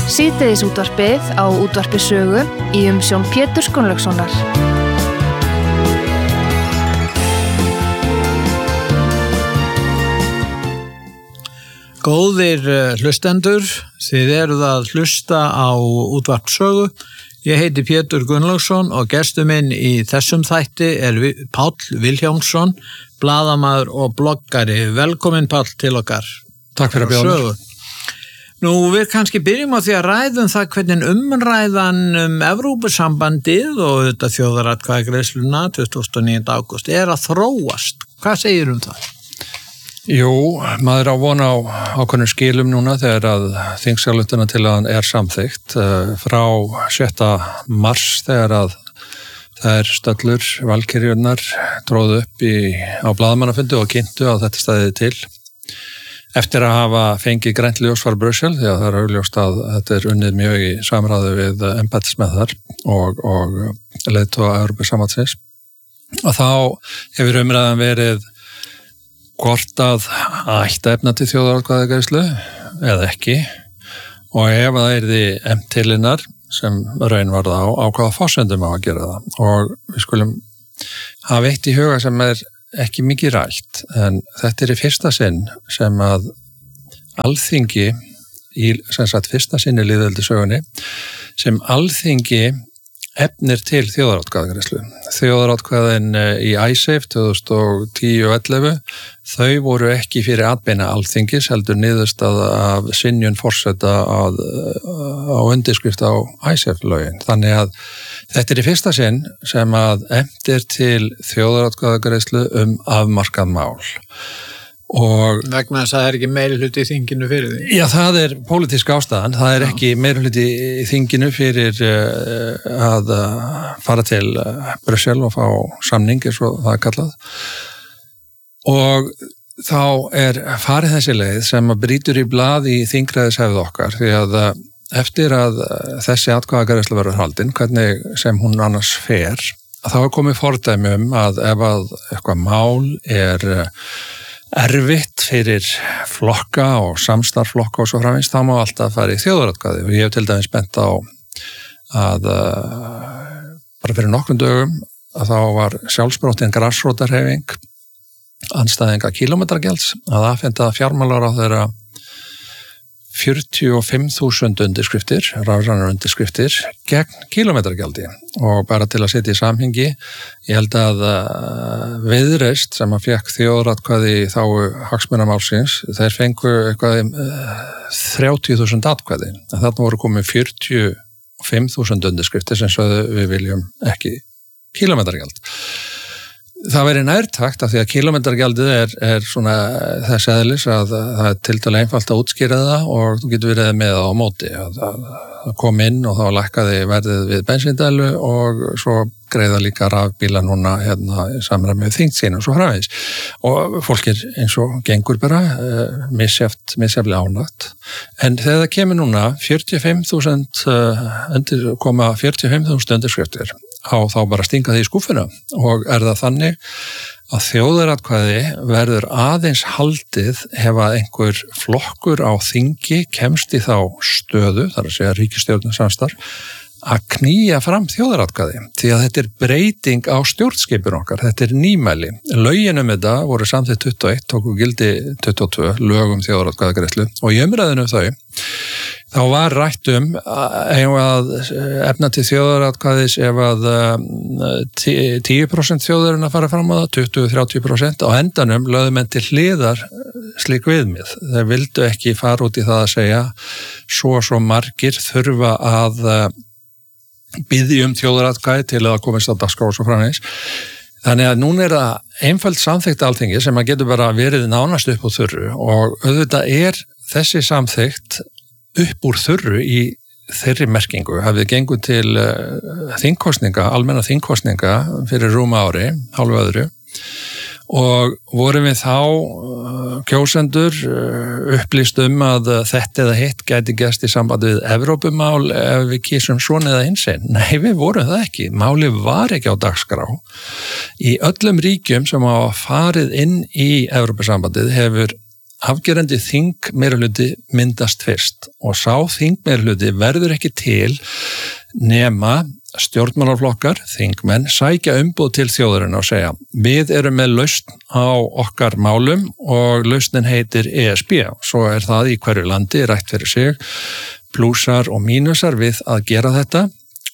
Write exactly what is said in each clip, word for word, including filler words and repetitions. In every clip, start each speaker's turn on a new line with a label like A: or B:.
A: Síðdegisútvarpið á Útvarpi Sögu í umsjón Péturs Gunnlaugssonar.
B: Góðir hlustendur, þið eruð að hlusta á Útvarp Sögu. Ég heiti Pétur Gunnlaugsson og gestur minn í þessum þætti er Páll Vilhjálmsson, blaðamaður og bloggari. Velkomin Páll til okkar.
C: Takk fyrir að bjóða mér.
B: Nú, við kannski byrjum á því að ræðum það hvernig umræðan um Evrópusambandið og þetta þjóðaratkvæðagreiðsluna tuttugasta og níunda ágúst er að þróast. Hvað segir um það?
C: Jú, maður á von á ákveðnum skilum núna þegar að þingsályktana til að er samþykkt frá sjötta mars þegar að þær stöllur valkyrjurnar tróðu upp í, á blaðamannafundi og kynntu á þetta staðið til. Eftir að hafa fengið grænt ljós frá Brussel, því að það er augljóst að þetta er unnið mjög í samráði við embættismenn og, og leiðtoga Evrópusambandsins. Og þá hefur umræðan verið hvort að ætti að efna til þjóðaratkvæðagreiðslu eða ekki. Og ef það yrði efnt til hennar sem raun var það á, á hvaða forsendum á að gera það. Og við skulum hafa eitt í huga sem er ekki mikið rætt, en þetta er í fyrsta sinn sem að Alþingi, í sem sagt fyrsta sinn í lýðveldissögunni, sem Alþingi efnir til þjóðaratkvæðagreiðslu. Þjóðaratkvæðin í Icesave tvö þúsund og tíu og ellefu, þau voru ekki fyrir atbeina Alþingis, heldur niðurstað af synjun forseta að, á undirskrift á Icesave-lögin. Þannig að þetta er í fyrsta sinn sem að efnir til þjóðaratkvæðagreiðslu um afmarkað mál. Og
B: vegna þess að það er ekki meirihluti í þinginu fyrir því.
C: Já, það er pólitísk ástæðan. Það er ekki meirihluti í þinginu fyrir uh, að uh, fara til uh, Brussel og fá samning, eins og það er kallað. Og þá er farið þessi leið sem að brýtur í blað í þingræðishefð okkar, því að uh, eftir að uh, þessi atkvæðagreiðsla verður haldin, hvernig sem hún annars fer, þá er komið fordæmi um að ef að eitthvað mál er uh, erfitt fyrir flokka og samstarflokka og svo framins, þá má alltaf fara í þjóðaratkvæði og ég hef til dæmis bent á að uh, bara fyrir nokkrum dögum að þá var sjálfsprottin grasrótarhreyfing andstæðinga kílómetragjalds að afhenda fjármálaráðherra fjörutíu og fimm þúsund undirskriftir, rafrænar undirskriftir gegn kílómetragjaldi og bara til að setja í samhengi ég held að uh, Viðreisn sem að fékk þjóðaratkvæði í þágu hagsmunamálsins, þeir fengu eitthvað uh, þrjátíu þúsund atkvæði, en þarna voru komið fjörutíu og fimm þúsund undirskriftir sem sögðu við viljum ekki kílómetragjald. Það verið nærtakt af því að kílómetragjaldið er, er svona þess eðlis að það er tiltölulega einfalt að útskýra það og þú getur verið með það á móti. Það kom inn og þá lækkaði verðið við bensíndælu og svo greiða líka rafbíla núna hérna í samræmi með þyngd og svo framvegis. Og fólk er eins og gengur bara uh, misjafnt, misjaflega ánægt. En þegar það kemur núna fjörutíu og fimm þúsund uh, undir, koma fjörutíu og fimm þúsund undirskriftir á þá bara stinga því í skúffuna og er það þannig að þjóðaratkvæði verður aðeins haldið ef að einhver flokkur á þingi kemst í þá stöðu, þar að segja ríkisstjórnarsamstarf, að knýja fram þjóðaratkvæði því að þetta er breyting á stjórnskipun okkar, þetta er nýmæli. Lögin um þetta voru samþykkt tuttugu og eitt, tóku gildi tuttugu og tvö, lög um þjóðaratkvæðagreiðslu og í umræðinu um þau þá var rætt um að efna til þjóðaratkvæðis ef að tíu prósent þjóðarinnar fara fram á það, tuttugu til þrjátíu prósent á endanum lögðu menn til hliðar slík viðmið. Þeir vildu ekki fara út í það að segja svo og svo margir þurfa að biðja um þjóðaratkvæði til að komast á dagskrá og svo framvegis. Þannig að núna er það einföld samþykkt Alþingi sem að getur bara verið nánast upp úr þurru og auðvitað er þessi samþykkt upp úr þurru í þeirri merkingu. Hafið gengur til uh, þingkostninga, almenna þingkostninga fyrir rúma ári, hálfu öðru og vorum við þá uh, kjósendur uh, upplýst um að uh, þetta eða hitt gæti gerst í sambandi við Evrópumál ef við kísum svona eða hinsinn. Nei, við vorum það ekki. Máli var ekki á dagskrá. Í öllum ríkjum sem hafa farið inn í Evrópusambandið hefur afgerandi þing meirihluti myndast fyrst og sá þingmeirhluti verður ekki til nema stjórnmálaflokkar, þingmenn, sækja umboð til þjóðurinn og segja við erum með lausn á okkar málum og lausnin heitir E S B. Svo er það í hverju landi rætt fyrir sig, plúsar og mínusar við að gera þetta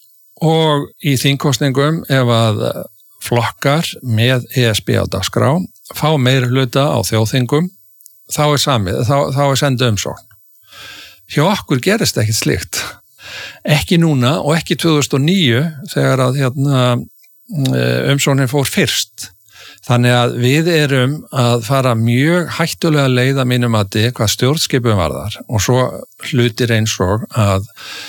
C: og í þingkosningum ef að flokkar með E S B á dagskrá fá meirihluta á þjóðþingum, þá er samið, þá, þá er senda umsókn. Hjá okkur gerist ekkit slíkt. Ekki núna og ekki tvö þúsund og níu þegar að hérna, umsóknin fór fyrst. Þannig að við erum að fara mjög hættulega leið að mínum mati hvað stjórnskipun varðar og svo hlutir eins og að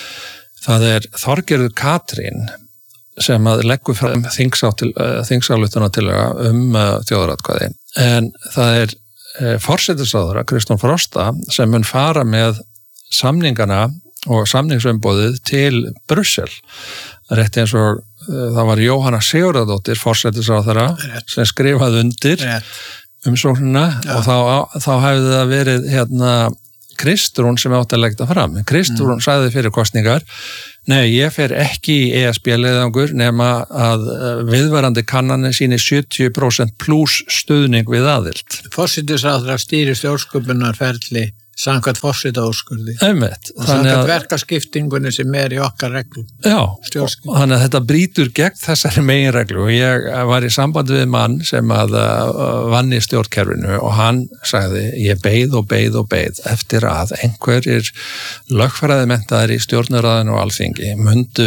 C: það er Þorgerður Katrín sem að leggur fram þingsályktunartillögu um þjóðaratkvæði. En það er forsætisráðherra Kristrún Frosta sem mun fara með samningana og samningsumboðið til Brussel. Rétt eins og það var Jóhanna Sigurðardóttir, forsætisráðherra, sem skrifaði undir umsóknina og þá, þá hefði það verið hérna, Kristrún sem átti að leggja fram. Kristrún mm. sagði fyrir kosningar, nei, ég fer ekki í E S B-leiðangur nema að viðvarandi kannanir síni sjötíu prósent pluss stuðning við aðild.
B: Forsætisráðherra stýrir stjórnskipunarferli samkvæmt forsetaúrskurði.
C: Einmitt.
B: Og samkvæmt verkaskiptingunni sem er í okkar reglum.
C: Já, þannig að þetta brýtur gegn þessari meginreglu og ég var í sambandi við mann sem að vann í stjórnkerfinu og hann sagði, ég beið og beið og beið eftir að einhverjir lögfræðimenntaðir í stjórnarráðinu og alþingi mundu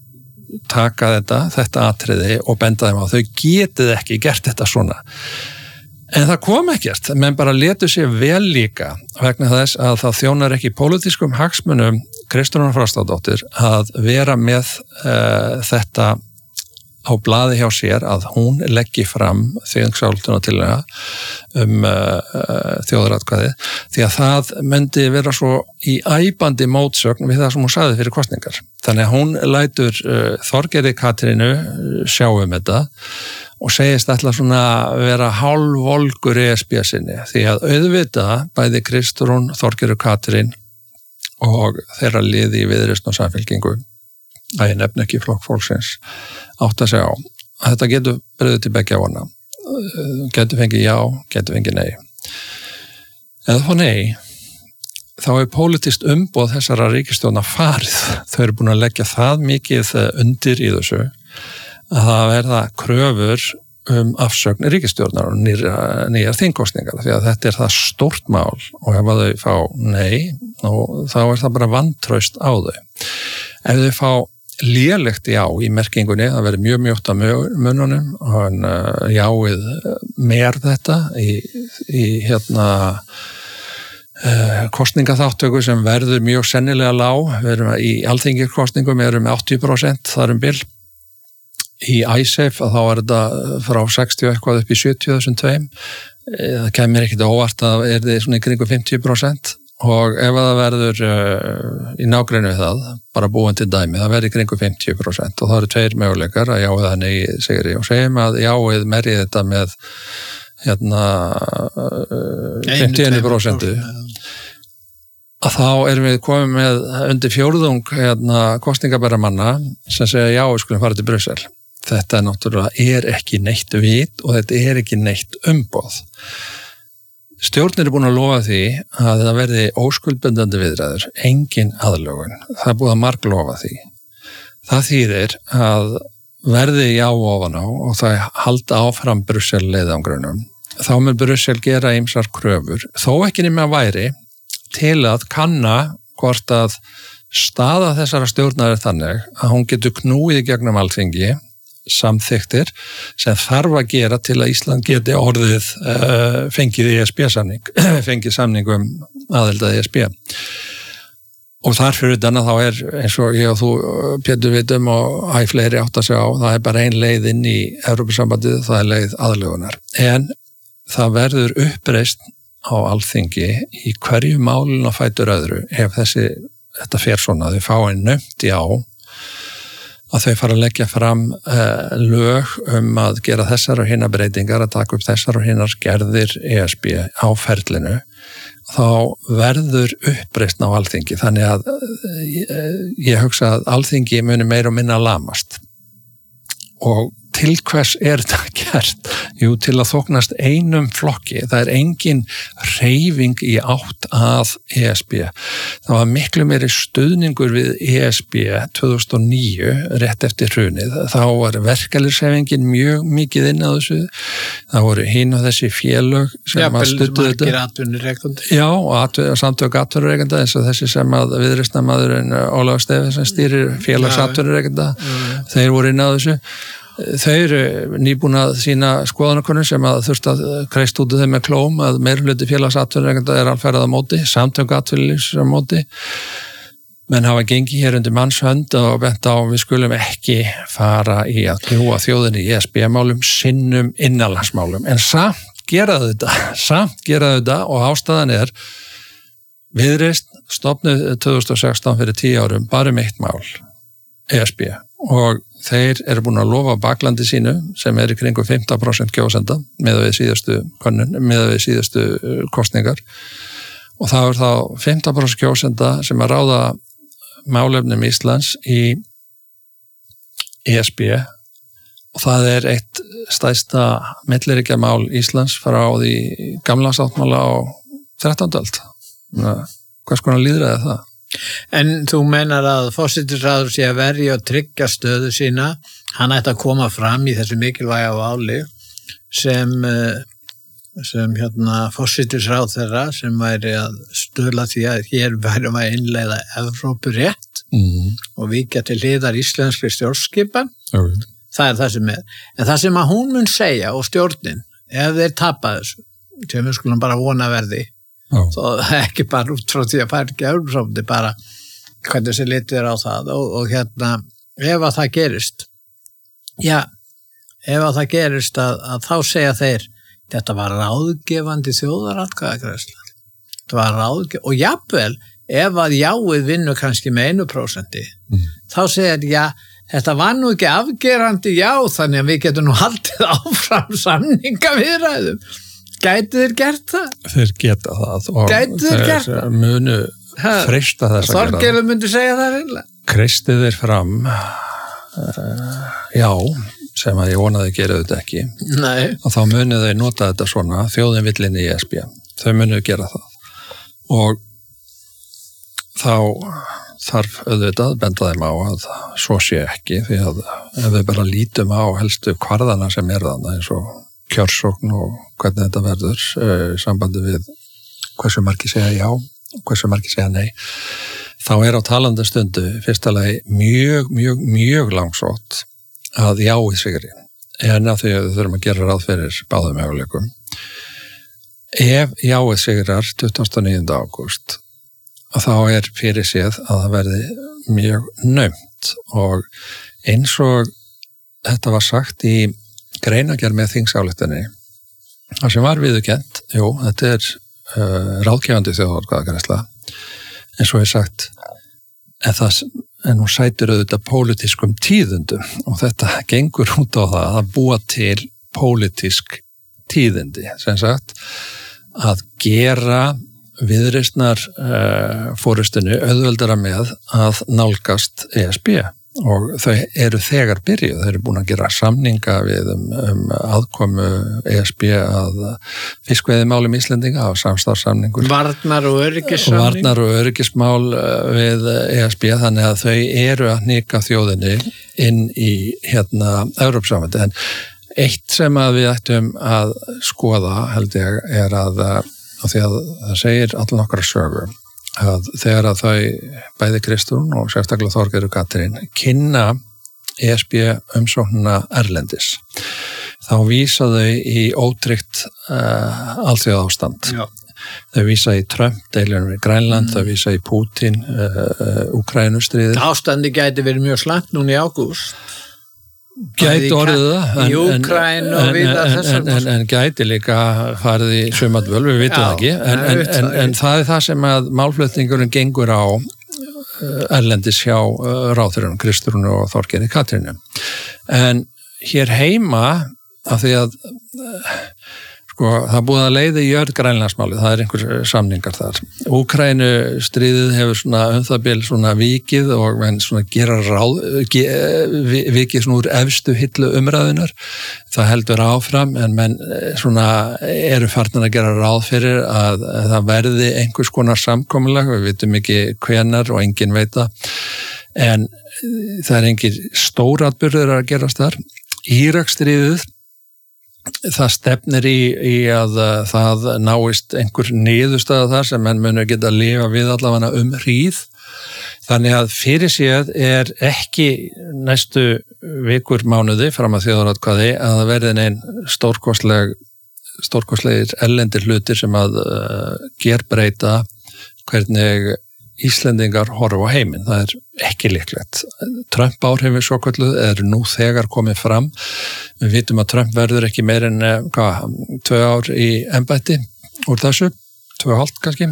C: taka þetta, þetta atriði og benda þeim á þau getið ekki gert þetta svona. En það kom ekkert, menn bara letu sér vel líka vegna þess að það þjónar ekki pólitískum hagsmunum Kristrúnar Frostadóttir að vera með uh, þetta á blaði hjá sér að hún leggi fram þingsályktunartillögu um uh, þjóðaratkvæði því að það myndi vera svo í æpandi mótsögn við það sem hún sagði fyrir kosningar. Þannig að hún lætur uh, Þorgerði Katrínu sjá um þetta og segist ætla svona að vera hálfvolgur E S B sinni því að auðvita bæði Kristrún, Þorgerður Katrín og þeirra liði í Viðreisn og Samfylkingu að ég nefn ekki flokk fólksins átt að segja á að þetta getur breyðið til beggja vona getur fengið já, getur fengið nei eða þá nei þá er pólitískt umboð þessara ríkisstjórna farið þau eru búin að leggja það mikið undir í þessu að það verða kröfur um afsögn ríkisstjórnar og nýjar, nýjar þingkosningar því að þetta er það stórt mál og ef þau fá nei þá er það bara vantraust á þau ef þau fá lélegt já í merkingunni, það verður mjög mjótt af mununum og uh, jáið mer þetta í, í hérna uh, kostningaþáttöku sem verður mjög sennilega lág, við erum í alþingikostningum, við erum með áttatíu prósent þar um bil í ISAF að þá er þetta frá sextíu eitthvað upp í sjötíu þúsund tveim það kemur ekkit óvart að er þið svona í kringum fimmtíu prósent og ef það verður uh, í nágreinu við það, bara búin til dæmi, það verður í kringum fimmtíu prósent og það eru tveir möguleikar að jáið það nei segir ég og segjum að jáið merið þetta með hérna uh, fimmtíu prósent að þá erum við komið með undir fjórðung hérna kostningabæra manna sem segja já, við skulum fara til Brussel. Þetta er náttúrulega er ekki neitt vit og þetta er ekki neitt umboð. Stjórnir er búin að lofa því að það verði óskuldbundandi viðræður, engin aðlögun. Það er búið að marglofa því. Það þýðir að verði já ofan á og það halda áfram Brussel leiðangrunum. Þá mun Brussel gera ýmsar kröfur, þó ekki nema væri til að kanna hvort að staða þessara stjórnar er þannig að hún getur knúið í gegnum alþingi samþyktir sem þarf að gera til að Ísland geti orðið uh, fengið E S B-samning, fengið samning um aðild að E S B. Og þar fyrir utan að þá er, eins og ég og þú, Pétur, vitum og æ fleiri átt að segja á, það er bara ein leið inn í Evrópusambandið, það er leið aðlögunar. En það verður uppreist á alþingi í hverju málinu að fætur öðru ef þessi, þetta fer svona, þau fá einn nömt í á að þau fara að leggja fram uh, lög um að gera þessar og hinnar breytingar, að taka upp þessar og hinnar gerðir E S B á ferlinu þá verður uppreisn á Alþingi, þannig að ég hugsa að Alþingi muni meira og minna lamast. Og til hvers er þetta gert? Jú, til að þóknast einum flokki. Það er engin hreyfing í átt að E S B. Það var miklu meiri stuðningur við E S B tvö þúsund og níu, rétt eftir hrunið. Þá var verkalýðshreyfingin mjög mikið inn á þessu. Það voru hinn og þessi félög sem
B: Já,
C: að studdu þetta.
B: Já, atvinnurekandi.
C: Já, og atv samtök atvinnurekanda eins og þessi sem að viðreisnarmaðurinn Ólafur Stephensen stýrir félags atvinnurekanda. Þeir voru inn á þessu. Þau eru nýbúin að sína skoðanakönnun sem að þurft að kreist út þeim með klóm að meirhluti félagsatvinnurekenda er alferðað á móti, samtök atvinnulífs á móti. Menn hafa gengið hér undir mannshönd og bent á við skulum ekki fara í að kljúa þjóðinni í E S B-málum, sinnum innanlandsmálum. En samt gera þetta, samt gera þetta og ástæðan er Viðreisn stofnuð tvö þúsund og sextán fyrir tíu árum bara um eitt mál, E S B, og þeir eru búin að lofa baklandi sínu sem er í kringum fimmtán prósent kjósenda með við síðustu könnun, með við síðustu kostningar og það er þá fimmtán prósent kjósenda sem að ráða málefnum Íslands í E S B og það er eitt stærsta milliríkjamál Íslands frá því gamla sáttmála á þrettándu öld. Hvers konar lýðræði það?
B: En þú menar að forsætisráðherra sé að verja og tryggja stöðu sína, hann ætti að koma fram í þessu mikilvæga máli sem, sem hérna forsætisráðherra sem væri að stuðla því að hér væri að innleiða Evrópurétt mm. og víkja til hliðar íslenskri stjórnskipan. Okay. Það er það sem er. En það sem að hún mun segja og stjórnin, ef þeir tapa þessu, sem við skulum bara vona verði, Oh. Svo ekki bara út frá því að fara ekki Evrópusambandið, bara hvernig þessi litið er á það og, og hérna ef að það gerist já, ef að það gerist að, að þá segja þeir þetta var ráðgefandi þjóðaratkvæðagreiðsla þetta var ráðgefandi og jafnvel ef að jáið vinnur kannski með einu prósenti mm. þá segir já, þetta var nú ekki afgerandi já þannig að við getum nú haldið áfram samningaviðræðum. Gætu þeir gert það?
C: Þeir geta það og
B: Gætu þeir gert það?
C: Þeir munu freista þess að gera það.
B: Þorgerður myndi segja það reynilega.
C: Kreistið þeir fram, uh, já, sem að ég vonaði að gera þetta ekki.
B: Nei.
C: Og þá munu þeir nota þetta svona, þjóðin vill inn í E S B. Þau munu gera það. Og þá þarf auðvitað að benda þeim á að svo sé ekki, því að ef við bara lítum á helstu kvarðana sem er þarna eins og kjörsókn og hvernig þetta verður uh, sambandi við hversu margir segja já og hversu margir segja nei þá er á talandi stundu fyrsta lagi mjög, mjög, mjög langsótt að jáið sigri en að því að við þurfum að gera ráð fyrir báðum möguleikum. Ef jáið sigrar tuttugasta og níunda ágúst þá er fyrir séð að það verði mjög naumt og eins og þetta var sagt í greinagerð með þingsályktunni það sem var viðurkennt, jú, þetta er uh, ráðgefandi þjóðaratkvæðagreiðsla eins og ég sagt en það en hún sætir auðvitað pólitískum tíðundum og þetta gengur út á það að búa til pólitísk tíðindi sem sagt að gera viðreisnar uh, fórustinu auðveldara með að nálgast E S B og þau eru þegar byrjuð, þau eru búin að gera samninga við um, um aðkomu E S B að fiskveiðimálum Íslendinga á samstarfssamningur.
B: Varnar og öryggissamning.
C: Varnar og öryggismál við E S B þannig að þau eru að hnika þjóðinni inn í hérna Evrópusambandið en eitt sem að við ættum að skoða held ég er að, að því að það segir allan okkar sögu að þegar að þau bæði Kristrún og sérstaklega Þorgerður Katrín kynna E S B umsóknina erlendis þá vísa þau í ótryggt uh, alþjóðaástand. Já. Þau vísa í Trump, deilunum í Grænland, mm. þau vísa í Putin, uh, Úkraínustriðið.
B: Ástandi gæti verið mjög slæmt núna í ágúst.
C: Gæti orðið það,
B: í Úkraínu og við að þessar.
C: En, en, en gæti líka farið í sumatvöl, við vitum það ekki, en, en, en, en það er það sem að málflutningurinn gengur á erlendis hjá ráðherrunum, Kristrúnu og Þorgerði Katrínu. En hér heima, af því að Sko, það búið að leiða í jörð Grænlandsmálið, það er einhver samningar þar. Úkraínu stríðið hefur svona um það bil svona vikið og menn svona gera ráð, ge, vikið svona úr efstu hillu umræðunar. Það heldur áfram en menn svona eru farnir að gera ráð fyrir að það verði einhvers konar samkomulag, við vitum ekki hvenar og enginn veit það. En það er engin stóratburður að gerast þar. Íraksstríðið, það stefnir í, í að það náist einhver niðurstaða þar sem menn munu geta að lifa við allavega um hríð. Þannig að fyrir séð er ekki næstu vikur mánuði fram að þjóðaratkvæði að það verði neinn stórkostleg, stórkostlegir erlendir hlutir sem að uh, gerbreyta hvernig Íslendingar horfa á heiminn. Það er ekki líklegt. Trump áhrifin svo kölluð er nú þegar komið fram. Við vitum að Trump verður ekki meir en hvað, tvö ár í embætti úr þessu, tvö og hálft kannski.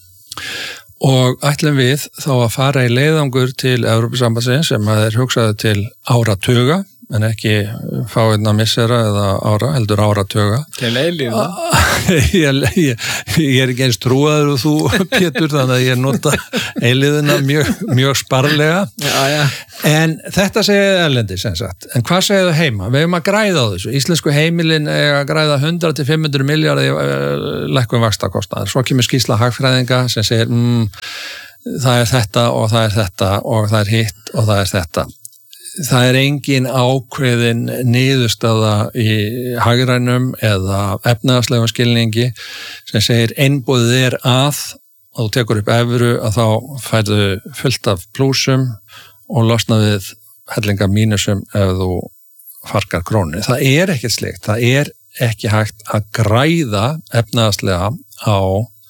C: Og ætlum við þá að fara í leiðangur til Evrópusambandsins sem að er hugsaði til áratuga, en ekki fá einna missera eða ára, heldur áratuga.
B: Til eilíða.
C: ég, ég, ég er ekki eins trúaður og þú, Pétur, þannig að ég nota eilíðina mjög, mjög sparlega.
B: Já, já.
C: En þetta segir erlendi, sem sagt. En hvað segir það heima? Við hefum að græða á þessu. Íslensku heimilin er að græða hundrað til fimm hundruð milljarði lækkun vaxtakostnaðar. Svo kemur skýrsla hagfræðinga sem segir mm, það er þetta og það er þetta og það er hitt og það er þetta. Það er engin ákveðin niðurstaða í hagrænum eða efnahagslegum skilningi sem segir einboðið er að og þú tekur upp evru að þá færðu fullt af plúsum og losna við hellinga mínusum ef þú fargar krónu. Það er ekkert slíkt. Það er ekki hægt að græða efnahagslega á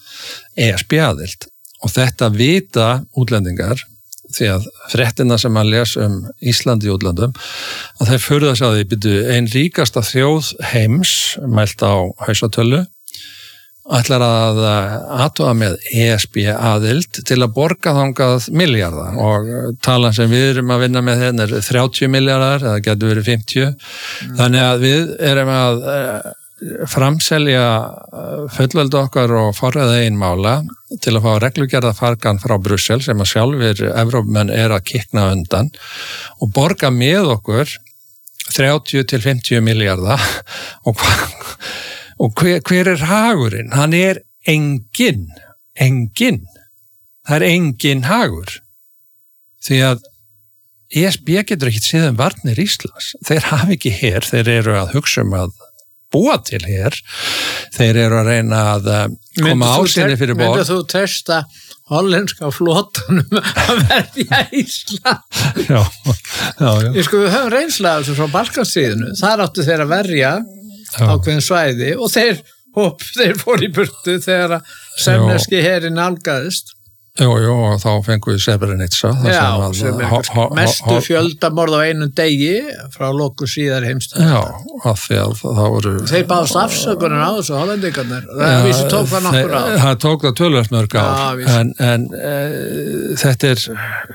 C: E S B-aðild og þetta vita útlendingar því að fréttina sem að lesa um Íslandi í útlandum að þeir furða sig á því byrju ein ríkasta þjóð heims mælt á hausatölu ætlar að athuga með E S B-aðild til að borga þangað milljarða og talan sem við erum að vinna með hérna er þrjátíu milljarðar eða getur verið fimmtíu mm. þannig að við erum að framselja fullveldi okkar og forræða einmála til að fá reglugerða fargan frá Brussel sem að sjálfur Evrópumenn er að kikna undan og borga með okkur þrjátíu til fimmtíu milljarða og, og hver, hver er hagurinn? Hann er engin, engin. Það er engin hagur. Því að E S B getur ekki séð um varnir Íslands. Þeir hafa ekki her, þeir eru að hugsa um að búa til hér, þeir eru að reyna að koma ásinni fyrir borð.
B: Myndu þú testa hollenska flotanum að verja Ísland?
C: Já, já, já.
B: Ég sko, við höfum reynslega þessu frá Balkansstríðinu, þar áttu þeir að verja já. Ákveðin svæði og þeir, hopp, þeir fór í burtu þegar að semneski herin nálgaðist.
C: Jú, jú, og þá fengum við Srebrenica.
B: Já, sem er ha, ha, mestu fjöldamorð á einum degi frá loku síðar heimstyrjaldar.
C: Já, af því að það voru...
B: Þeir báðust afsökunar á þessu hollendingarnir. Það vísi tók það nokkur á.
C: Það tók það tölvöld mörg á. En, en e, þetta er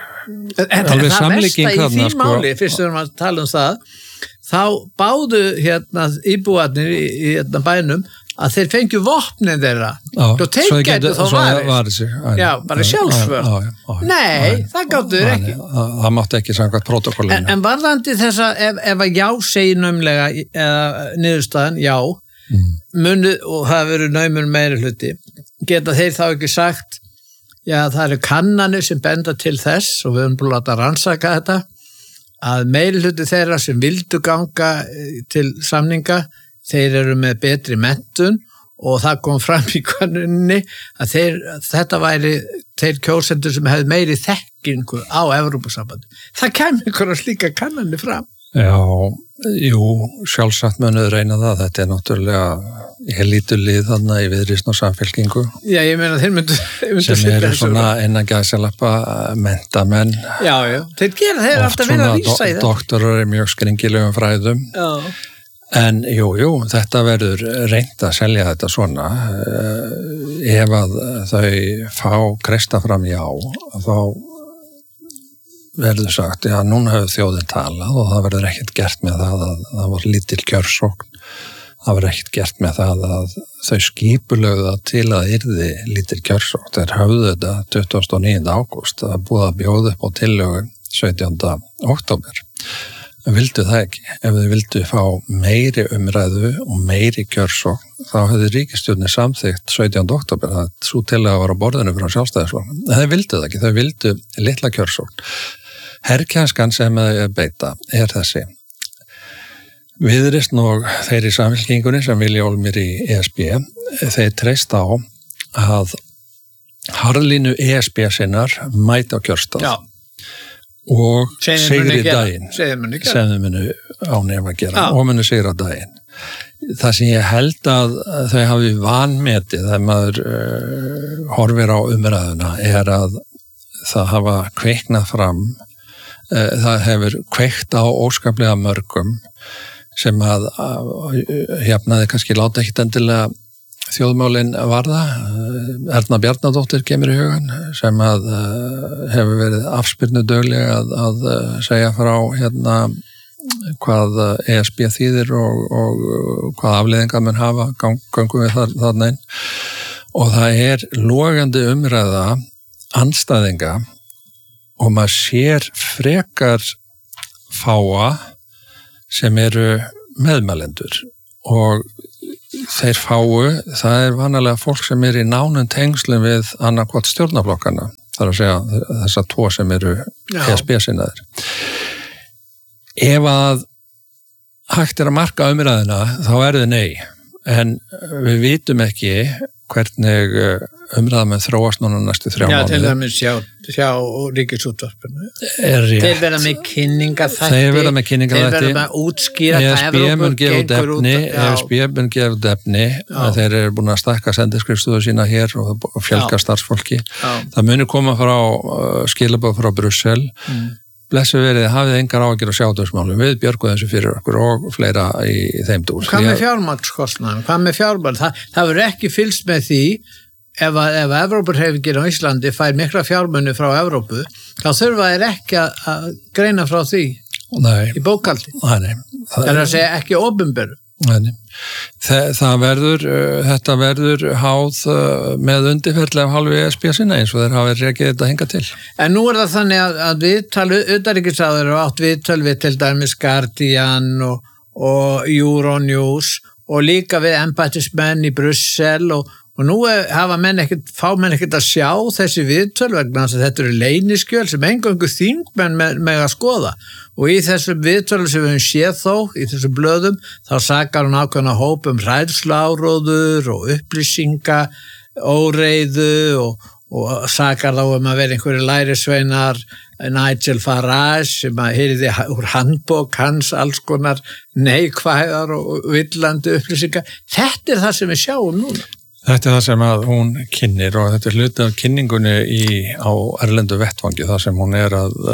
B: en, alveg samlíking þarna. En það mesta í því sko, máli, fyrst við erum að tala um það, þá báðu hérna íbúarnir í, í hérna bænum að þeir fengju vopnin þeirra og þeir gætu þá varist já, bara sjálfsvörn nei, það gáttu þeir ekki
C: það mátti ekki samkvæmt prótokollinu
B: en, en varðandi þess að ef, ef að já segi naumlega eða niðurstaðan já mm. munu, og það verður naumur meiri hluti geta þeir þá ekki sagt já, það eru kannanir sem benda til þess og við höfum búin að láta rannsaka þetta að meiri hluti þeirra sem vildu ganga til samninga þeir eru með betri menntun og það kom fram í könnuninni að þeir, þetta væri þeir kjósendur sem hefði meiri þekkingu á Evrópusambandi. Það kemur einhverja slíka kannanir fram.
C: Já, jú, sjálfsagt mönuð reyna það. Þetta er náttúrulega ég lítur lið þarna í Viðreisn og Samfylkingu.
B: Já, ég meina þeir myndu, myndu
C: sem eru svona innan gæsalappa menntamenn.
B: Já, já, þeir gera, þeir alltaf verið að vísa í þetta.
C: Doktorar er mjög skringilegum fræðum.
B: Já.
C: En jú, jú, þetta verður reynt að selja þetta svona ef að þau fá kreista fram já, þá verður sagt, já, núna hefur þjóðin talað og það verður ekkert gert með það að það var lítil kjörsókn það var ekkert gert með það að þau skipulögðu til að yrði lítil kjörsókn. Þeir höfðu þetta tuttugasta og níunda ágúst, það búið að bjóða upp á tillögu sautjánda október. Vildu það ekki. Ef þau vildu fá meiri umræðu og meiri kjörsókn, þá hefði ríkisstjórnin samþykkt sautjánda október, það svo til að var á borðinu frá Sjálfstæðisflokknum. En þau vildu það ekki, þau vildu litla kjörsókn. Herkjanskan sem þau beita er þessi. Viðreisn og þeir í Samfylkingunni sem vilja ólmir í E S B, þeir treyst á að harðlínu E S B sinnar mæta á kjörstað.
B: Já.
C: Og sigri daginn
B: sem
C: þau munu ánef að gera og munu sigra daginn. Það sem ég held að þau hafi vanmetið þegar maður uh, horfir á umræðuna er að það hafa kveiknað fram uh, það hefur kveikt á óskaplega mörgum sem að uh, jafnaði kannski láta ekkit endilega þjóðmálin varða. Erna Bjarnadóttir kemur í hugan sem að uh, hefur verið afspyrnu dugleg að, að uh, segja frá hérna hvað E S B þýðir og, og hvað afleiðingar mun hafa gangum við þar, þarna inn. Og það er logandi umræða andstæðinga og maður sér frekar fáa sem eru meðmælendur og þeir fáu, það er vanalega fólk sem er í nánum tengslum við annarkvæmt stjórnarflokkana, þar að segja þessar tvo sem eru E S B-sinnaðir. Ef að hægt er að marka umræðina, þá er þið nei, en við vitum ekki hvernig umræða með þróast núna næstu þrjá mánuði.
B: Já, til dæmis sjá, sjá Ríkisútvarpinu.
C: Er rétt.
B: Þeir verða með kynningaþætti.
C: Þeir verða með kynningaþætti.
B: Þeir verða með útskýra
C: hvað Evrópu gengur út. E S B mun gefa út efni. Þeir eru búin að stækka sendiskrifstofu sína hér og fjölga starfsfólki. Já. Það muni koma frá uh, skilabóð frá Brussel. Mm. Blessu verið, hafið engar áhyggjur að sjá þessumálum. Við björgum þessu fyrir okkur og fleira í þeim dúr.
B: Hvað með fjármagnskostnaðum? Hvað með fjármagn? Það, það verður ekki fylgst með því ef að, ef að Evrópuhreyfingin á Íslandi fær mikla fjármuni frá Evrópu, þá þurfa þeir ekki að, að greina frá því
C: nei.
B: Í bókhaldi.
C: Nei, nei. Það
B: er að segja ekki opinberu.
C: Nei. Það, það verður, uh, þetta verður háð uh, með undirferðlega af hálfu E S B sinna eins og þeir hafa rekið þetta hinga til.
B: En nú er það þannig að, að viðtal, utanríkisráðherra og átt viðtöl við til dæmis Guardian og, og Euronews og líka við embættismenn í Brussel og, og nú hafa menn ekkert, fá menn ekkert að sjá þessi viðtöl vegna þess að þetta eru leyniskjöl sem eingöngu þingmenn með, með að skoða. Og í þessum viðtölum sem við höfum séð þó, í þessum blöðum, þá sakar hún ákveðna hóp um hræðsluáróður og upplýsinga, óreiðu og, og sakar þá um að vera einhverju lærisveinar Nigel Farage sem að heyriði úr handbók hans alls konar neikvæðar og villandi upplýsinga. Þetta er það sem við sjáum núna.
C: Þetta er það sem að hún kynnir og þetta er hluti af kynningunni í, á erlendu vettvangi þar sem hún er að,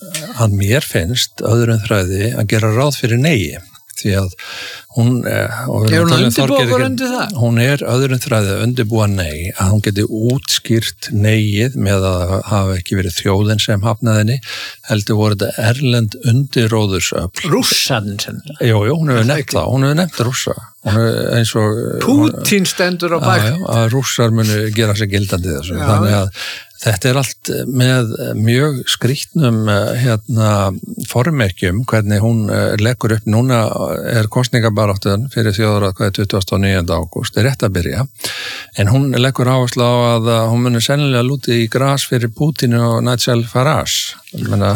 C: að mér finnst öðrum þræði að gera ráð fyrir neigi. Því að hún er,
B: er hún undirbúið undir það?
C: Hún er öðrum þræði að undirbúa nei, að hún geti útskýrt neigið með að hafa ekki verið þjóðin sem hafnaðinni, heldur voru þetta erlend undirróðursöfl.
B: Rússan sennilega?
C: Jú, jú, hún hefur nefnt það, hún hefur nefnt rússa. Hún er eins og...
B: Pútín stendur á bak.
C: Já, já, að rússar munu gera sig gildandi þessu. Já, þannig að þetta er allt með mjög skrýtnum hérna, formerkjum, hvernig hún leggur upp. Núna er kosningabaráttan fyrir þjóðaratkvæði tuttugasta og níunda ágúst, er rétt að byrja, en hún leggur áherslu á að hún muni sennilega lúti í gras fyrir Putin og Nigel Farage. Ég meina,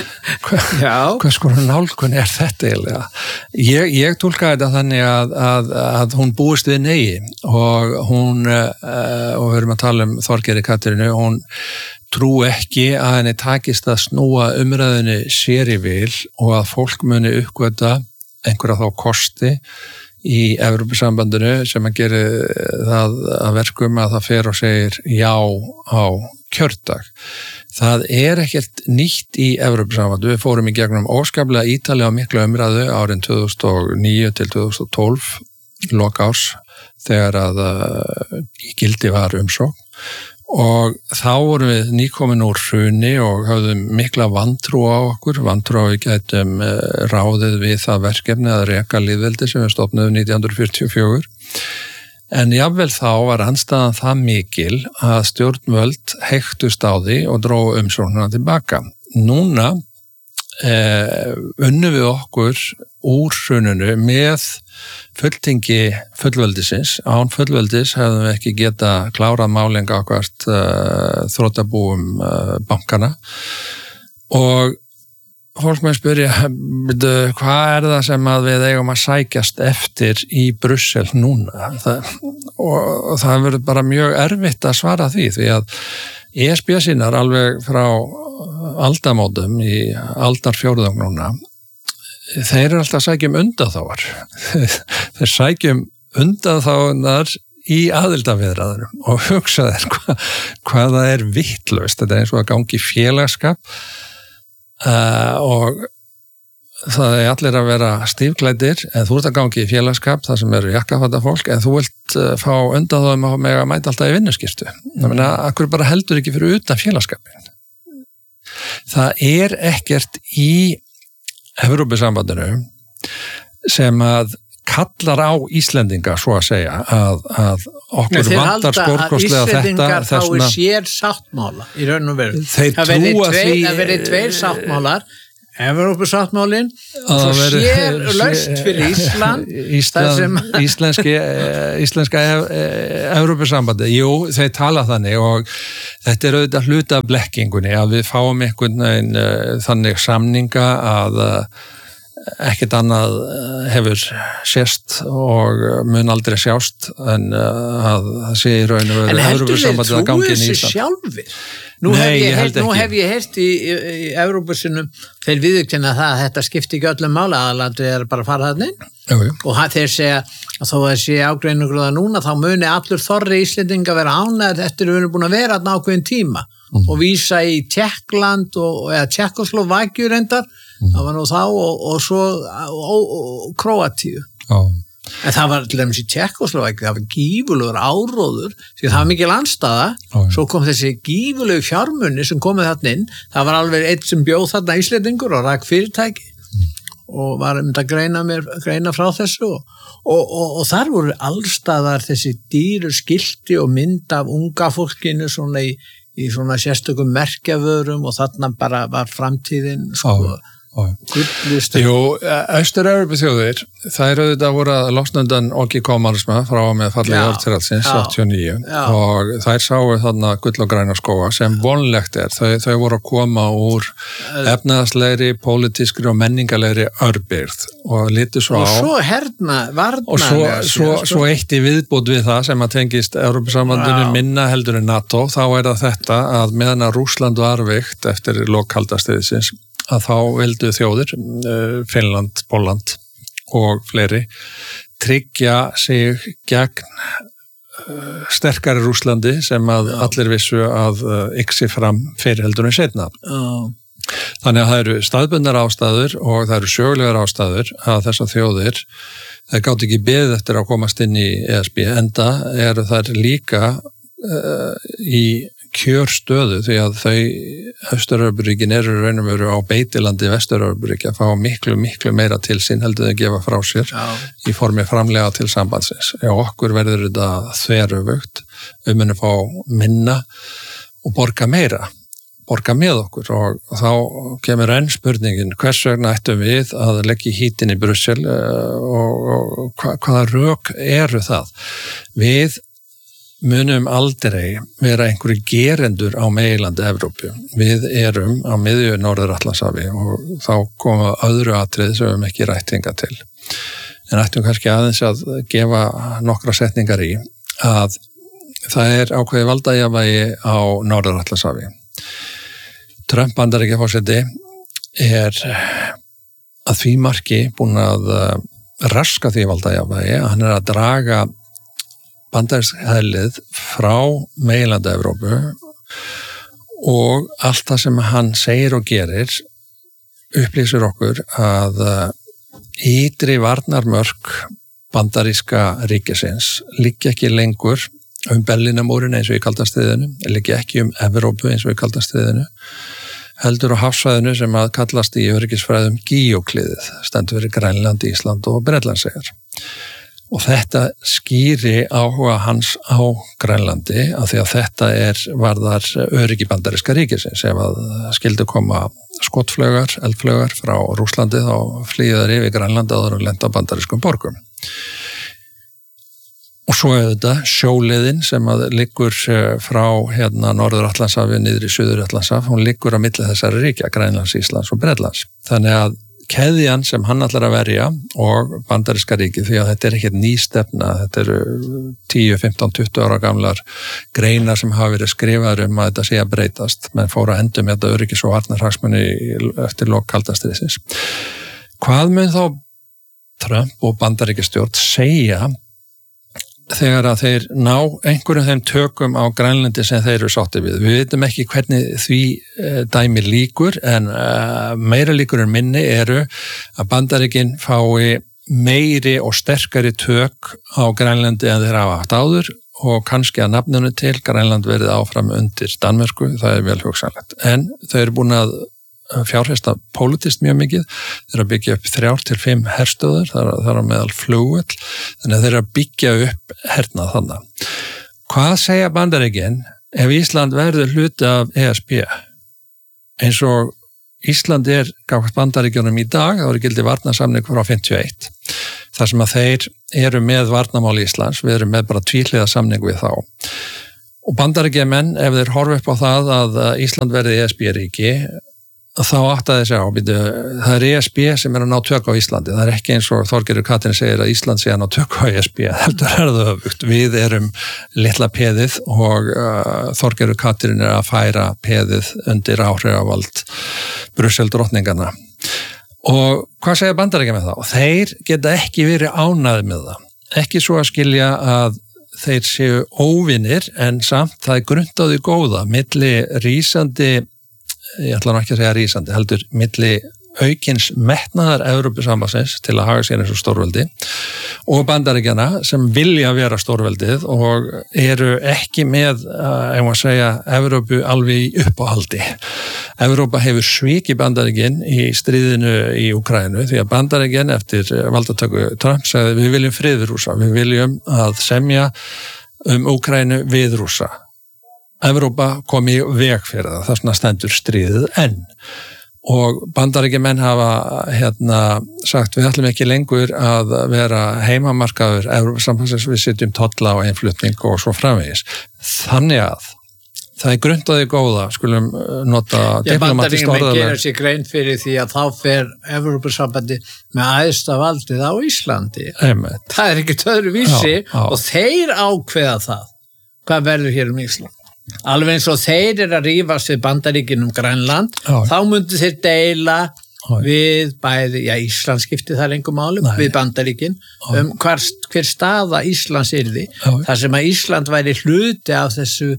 C: hvers konar nálgun er þetta eiginlega? Ég, ég túlka þetta þannig að, að, að hún búist við nei og hún, uh, og við erum að tala um Þorgeiri Katrínu, hún trú ekki að henni takist að snúa umræðinni sér í vil og að fólk muni uppgöta einhverja þá kosti í Evrópusambandinu sem að gera það að verkum að það fer og segir já á kjördag. Það er ekkert nýtt í Evrópusambandu. Við fórum í gegnum óskaplega ítalega og miklu umræðu árin tvö þúsund og níu til tvö þúsund og tólf, lokárs, þegar að uh, í gildi var umsókn og þá vorum við nýkomin úr hruni og höfðum mikla vantrú á okkur, vantrú á við gætum ráðið við það verkefni að reka lýðveldi sem við stofnuðum nítján hundruð fjörutíu og fjögur. En jafnvel þá var andstaðan það mikil að stjórnvöld heyktust á því og drógu umsóknina tilbaka. Núna eh, unnum við okkur úr hruninu með fulltingi fullveldisins. Án fullveldis hefðum við ekki geta klárað málinga ákvært uh, þrotabúum uh, bankana og fólk með spyrja, hvað er það sem að við eigum að sækjast eftir í Brussel núna? Það, og, og það verður bara mjög erfitt að svara því, því að E S B sínar alveg frá aldamótum í aldarfjórðung núna, þeir eru alltaf að sækja um undanþágar. Þeir sækja um undanþágar í aðildarviðræðum og hugsa þér hva, hvað það er vitlaust. Þetta er eins og að gangi í félagsskap uh, og það er allir að vera stífklæddir en þú ert að gangi í félagsskap þar sem eru jakkafatta fólk en þú vilt uh, fá undanþágum að mega mæta alltaf í vinnuskiptu. Það meina, akkur bara heldur ekki fyrir utan félagsskapin. Það er ekkert í Evrópusambandinu sem að kallar á Íslendinga svo að segja að, að okkur vantar stórkostlega þetta.
A: Íslendingar fái sér sáttmála í raun og veru.
C: Þeir trúa því
A: Það verið tveir sáttmálar, Evrópusáttmálinn og svo sér laust fyrir Ísland.
C: Ísland sem... Íslenski, íslenska Evrópusambandi. Jú, þeir tala þannig og þetta er auðvitað hluta af blekkingunni að við fáum einhvern veginn þannig samninga að ekkert annað hefur sést og mun aldrei sjást en að það sé í raun og veru Evrópusambandið að gangi inn í Ísland. En heldur þið trúið þessu sjálfir? Nú
B: Nei,
C: hef ég,
B: heyrt,
C: nú
B: hef ég heyrt í, í, í Evrópusinnum þeir viðurkenna það að þetta skipti ekki öllum mála aðalandi er bara að fara þarna inn
C: jú, jú.
B: og þeir segja að þó að sé ágreiningur það núna þá muni allur þorri Íslendinga vera ánægð eftir að við erum búin að vera þarna ákveðin tíma mm. og vísa í Tékkland og, eða Tékkóslóvakíu reyndar mm. það var nú þá og, og svo og, og, og Króatíu
C: oh.
B: En það var til dæmis í Tékkóslóvakíu, það var gífurlegur áróður, því það var mikil andstaða,
C: oh,
B: svo kom þessi gífurlegu fjármunni sem komið þarna inn, það var alveg einn sem bjóð þarna Íslendingur og rak fyrirtæki mm. og var um þetta að greina, mér, greina frá þessu og, og, og, og þar voru allstaðar þessi dýru skilti og mynd af unga fólkinu svona í, í svona sérstökum merkjavörum og þarna bara var framtíðin sko.
C: Oh. Jú, Austur-Evrópu þjóðir það eru þetta voru að losnundan okki kommunisma frá með fallið orðsiraldsins áttatíu og níu já. Og þær sáu þarna gull og græna skóga sem vonlegt er, þau, þau voru að koma úr efnaðslegri, pólitískri og menningalegri örbyrð og litu svo á
B: og svo herna, varna
C: og svo, svo, svo eitt í viðbót við það sem að tengist Evrópusambandinu minna heldur en NATO, þá er það þetta að meðan að Rússland var veikt eftir lok kalda stríðsins að þá vildu þjóðir, Finnland, Pólland og fleiri, tryggja sig gegn sterkari Rússlandi sem að Já. Allir vissu að yxi fram fyrir heldurinn seinna. Já. Þannig að það eru staðbundnar ástæður og það eru sögulegar ástæður að þessar þjóðir, það gátt ekki beðið eftir að komast inn í E S B, enda eru þær líka uh, í kjörstöðu því að þau Austur-Evrópuríkin eru raun og veru á beitilandi Vestur-Evrópuríki að fá miklu, miklu meira til sín heldur þau að gefa frá sér Já. Í formi framlega til sambandsins. Og okkur verður þetta þveröfugt, við munum fá minna og borga meira, borga með okkur og þá kemur enn spurningin hvers vegna ættum við að leggja hítin í Brussel og, og hva, hvaða rök eru það? Við munum aldrei vera einhverju gerendur á meginlandi Evrópu. Við erum á miðju Norður-Atlantshafi og þá koma öðru atrið sem við höfum ekki rætt hingað til. En ættum kannski aðeins að gefa nokkra setningar í að það er ákveðið valdajafvægi á Norður-Atlantshafi. Trump Bandaríkjaforseti er að því marki búin að raska því valdajafvægi, hann er að draga bandaríkshælið frá meginlandi Evrópu og allt það sem hann segir og gerir upplýsir okkur að ytri varnarmörk bandaríska ríkisins liggja ekki lengur um Berlínarmúrinn eins og í kalda stríðinu, liggja ekki um Evrópu eins og í kalda stríðinu, heldur á hafsvæðinu sem að kallast í öryggisfræðum Gíókliðið, stendur fyrir Grænland, Ísland og Bretlandseyjar. Og þetta skýri áhuga hans á Grænlandi af því að þetta er varðar öryggi bandaríska ríkisins. Ef að skildu koma skotflaugar, eldflaugar frá Rússlandi þá flýðar yfir Grænlandi áður og lenda á bandarískum borgum. Og svo er þetta sjóleiðin sem að liggur frá hérna Norður-Atlantshafi niður í Suður-Atlantshaf, hún liggur á milli þessari ríkja, Grænlands, Íslands og Bretlands. Þannig að keðjan sem hann ætlar að verja og bandaríska ríkið, því að þetta er ekkert ný stefna, þetta eru tíu, fimmtán, tuttugu ára gamlar greinar sem hafa verið skrifaður um að þetta sé að breytast, menn fóru að endum þetta öryggis- og varnarhagsmuni eftir lok kalda stríðsins. Hvað mun þá Trump og bandaríkjastjórn segja þegar að þeir ná einhverjum þeim tökum á Grænlandi sem þeir eru sátti við. Við veitum ekki hvernig því dæmi líkur, en meira líkur en minni eru að Bandaríkin fái meiri og sterkari tök á Grænlandi en þeir hafa haft áður og kannski að nafninu til Grænland verið áfram undir Danmörku, það er vel hugsanlegt. En þau eru búin að fjárfesta pólitískt mjög mikið, þeir eru að byggja upp þrjár til fimm herstöðar, það er á meðal flugvöll, þannig að þeir eru að byggja upp hernað þannig. Hvað segja Bandaríkin ef Ísland verður hluti af E S B? Eins og Ísland er gagnvart Bandaríkjunum í dag, þá er gildi varnarsamning frá fimmtíu og eitt, þar sem að þeir eru með varnarmál Íslands, við erum með bara tvíhliða samning við þá. Og Bandaríkjamenn, ef þeir horfa upp á það að Ísland verði E S B-ríki, þá áttaði sig á, býtu, það er E S B sem er að ná tök á Íslandi, það er ekki eins og Þorgerður Katrín segir að Ísland sé að ná tök á E S B, heldur er það öfugt, við erum litla peðið og uh, Þorgerður Katrín er að færa peðið undir áhrifavald Brussel drottninganna. Og hvað segja Bandaríkjamenn með það? Og þeir geta ekki verið ánægðir með það, ekki svo að skilja að þeir séu óvinir, en samt það er grunnt á því góða, milli rísandi ég ætla ekki að segja rísandi, heldur milli aukins metnaðar Evrópusambandsins til að haga sér eins og stórveldi og Bandaríkjanna sem vilja vera stórveldið og eru ekki með, ef maður segja, Evrópu alveg í uppáhaldi. Evrópa hefur svikið Bandaríkin í stríðinu í Úkraínu því að Bandaríkin eftir valdatöku Trump sagði við viljum frið við Rússa, við viljum að semja um Úkraínu við Rússa. Evrópa kom í veg fyrir það, þess vegna stendur stríðið enn. Og Bandaríkjamenn hafa hérna sagt við ætlum ekki lengur að vera heimamarkaður Evrópusambandsins, við setjum tolla á einflutning og svo framvegis. Þannig að það er grunnt að því góða, skulum nota diplomatist orðalag.
A: Bandaríkjamenn gera sér grein fyrir því að þá fer Evrópusambandi með æðsta valdið á Íslandi.
C: Einmitt.
A: Það er ekki öðru vísi
C: já, já.
A: Og þeir ákveða það. Hvað verður hér um Ísland? Alveg eins og þeir eru að rífast við Bandaríkin um Grænland, já. Þá myndu þeir deila já. Við bæði, já Ísland skipti það lengur máli, við Bandaríkin, já. Um hver, hver staða Íslands yrði, já. Þar sem að Ísland væri hluti af þessu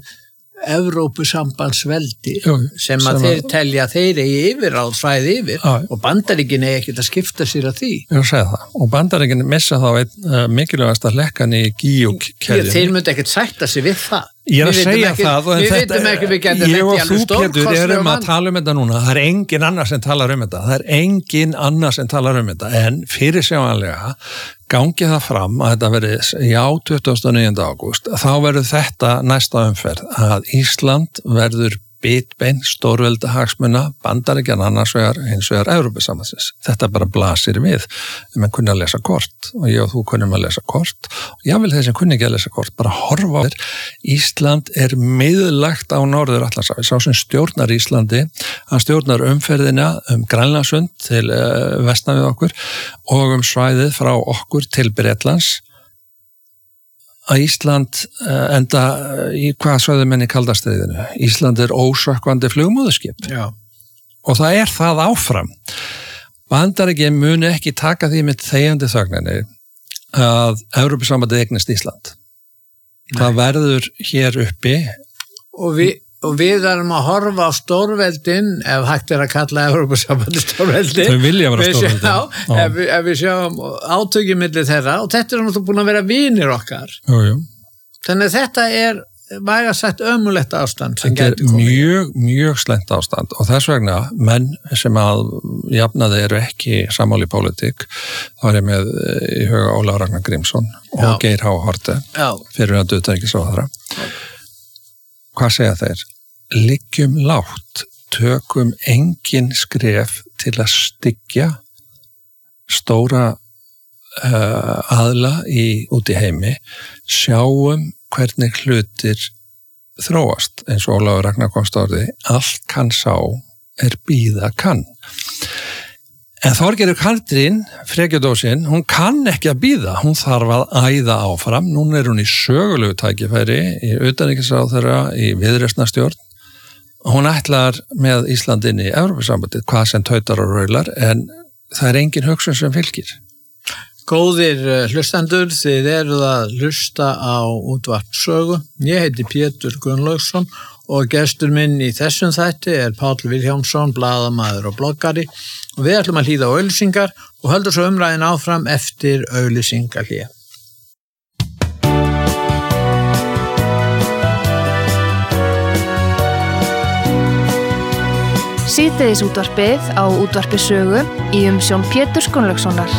A: Evrópusambandsveldi Jú, sem að sem þeir að... telja þeir eigi yfir á svæði yfir já. Og Bandaríkin eigi ekkert að skipta sér að því.
C: Ég segja það. Og Bandaríkin missa þá einn uh, mikilvægast að lekkan í Gíókkeðjunni.
A: Þeir myndi ekkert sætta sig við það.
C: Ég er að segja
A: ekki,
C: það
A: við þetta, veitum ekki við getum
C: ég og þú Pétur erum að
A: mann.
C: tala um þetta núna, það er engin annar sem talar um þetta það er engin annar sem talar um þetta en fyrir sjáanlega gangi það fram að þetta verið já tuttugasta og níunda ágúst þá verður þetta næsta umferð að Ísland verður bitbein stórvelda hagsmuna Bandaríkjanna annars vegar hins vegar Evrópusambandsins. Þetta bara blasir við um að kunna að lesa kort og ég og þú kunnum að lesa kort og ég vil þessi kunni ekki að lesa kort bara horfa á þér. Ísland er miðlægt á Norður-Atlantshafi. Sá sem stjórnar Íslandi, hann stjórnar umferðina um Grænlandssund til uh, vestan við okkur og um svæðið frá okkur til Bretlands að Ísland enda í hvað sögðu menn í kaldastríðinu. Ísland er ósökkvandi flugmóðurskip og það er það áfram. Bandaríkin muni ekki taka því með þegjandi þögninni að Evrópusambandið eignist Ísland. Nei. Það verður hér uppi
A: og við Og við erum að horfa á stórveldin, ef hægt er að kalla Evrópusambandið stórveldin.
C: Þau vilja vera stórveldin.
A: Já, ef, ef við sjáum átökjum milli þeirra, og þetta er náttúrulega búin að vera vinir okkar.
C: Jú, jú.
B: Þannig að þetta er væga sagt ömulegt ástand sem
C: þetta
B: gæti
C: er
B: komið.
C: mjög, mjög slæmt ástand og þess vegna menn sem að jafnaði eru ekki sammála í pólitík, þá er ég með í huga Ólafur Ragnar Grímsson og
B: Já.
C: Geir H. Haarde fyrir að utanríkisráðherra. Hvað segja þeir? Liggjum lágt, tökum engin skref til að styggja stóra uh, aðla í, út í heimi, sjáum hvernig hlutir þróast, eins og Ólafur Ragnar komst á orði, allt kann sá er bíða kann. En Þorgerður Katrín, frekjudósin, hún kann ekki að bíða, hún þarf að æða áfram, núna er hún í sögulegu tækifæri, í utanríkisráðherra, í viðreisnarstjórn, hún ætlar með Íslandin í Evrópusambandið, hvað sem tautar og raular, en það er engin hugsun sem fylgir.
B: Góðir hlustendur, þið eruð að hlusta á útvarp sögu. Ég heiti Pétur Gunnlaugsson og gestur minn í þessum þætti er Páll Vilhjálmsson, blaðamaður og bloggari og við ætlum að hlýða á auglýsingar og höldum svo umræðin áfram eftir auglýsingahlé.
D: Síðdegis útvarpið á útvarpi sögu í umsjón Péturs Gunnlaugssonar.